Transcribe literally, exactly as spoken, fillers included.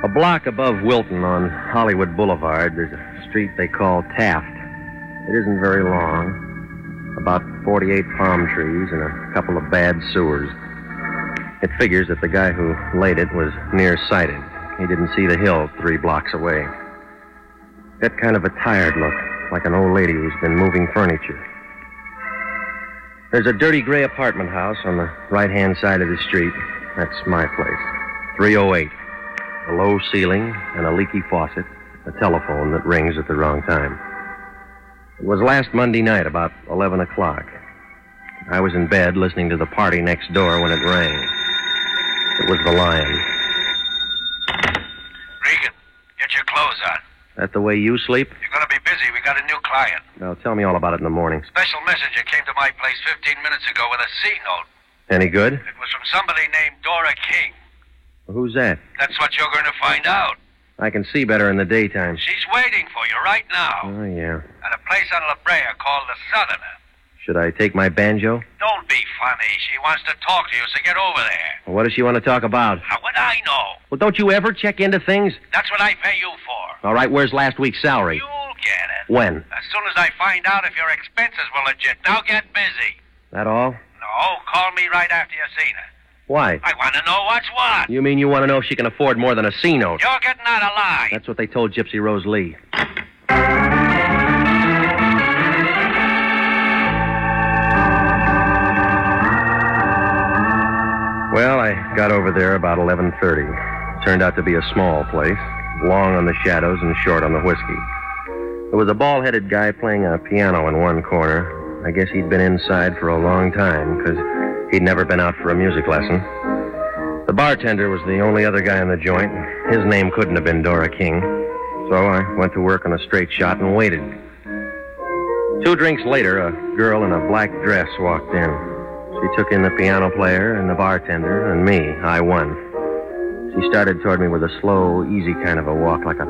A block above Wilton on Hollywood Boulevard, there's a street they call Taft. It isn't very long, about forty-eight palm trees and a couple of bad sewers. It figures that the guy who laid it was nearsighted. He didn't see the hill three blocks away. Got kind of a tired look, like an old lady who's been moving furniture. There's a dirty gray apartment house on the right-hand side of the street. That's my place. three oh eight. A low ceiling and a leaky faucet. A telephone that rings at the wrong time. It was last Monday night, about eleven o'clock. I was in bed listening to the party next door when it rang. It was the Lion. Regan, get your clothes on. That the way you sleep? You're going to be busy. We got a new client. Now, tell me all about it in the morning. Special messenger came to my place fifteen minutes ago with a C-note. Any good? It was from somebody named Dora King. Who's that? That's what you're going to find out. I can see better in the daytime. She's waiting for you right now. Oh, yeah. At a place on La Brea called the Southerner. Should I take my banjo? Don't be funny. She wants to talk to you, so get over there. Well, what does she want to talk about? How would I know? Well, don't you ever check into things? That's what I pay you for. All right, where's last week's salary? You'll get it. When? As soon as I find out if your expenses were legit. Now get busy. That all? No, call me right after you've seen her. Why? I want to know what's what. You mean you want to know if she can afford more than a C-note? You're getting out of line. That's what they told Gypsy Rose Lee. Well, I got over there about eleven thirty. Turned out to be a small place, long on the shadows and short on the whiskey. There was a bald-headed guy playing a piano in one corner. I guess he'd been inside for a long time, because he'd never been out for a music lesson. The bartender was the only other guy in the joint. His name couldn't have been Dora King. So I went to work on a straight shot and waited. Two drinks later, a girl in a black dress walked in. She took in the piano player and the bartender and me. I won. She started toward me with a slow, easy kind of a walk, like a